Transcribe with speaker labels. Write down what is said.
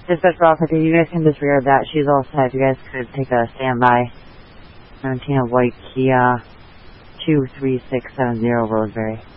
Speaker 1: Dispatch officer, you guys can disregard that. She's all set. You guys could take a standby. 17 White Kia 23670 Roseberry.